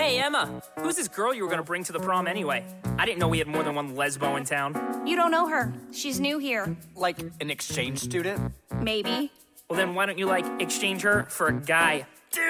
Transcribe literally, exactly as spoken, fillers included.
Hey, Emma, who's this girl you were gonna bring to the prom anyway? I didn't know we had more than one lesbo in town. You don't know her. She's new here. Like an exchange student? Maybe. Well, then why don't you, like, exchange her for a guy?